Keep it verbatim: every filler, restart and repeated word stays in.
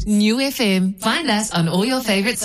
New F M. Find us on all your favorite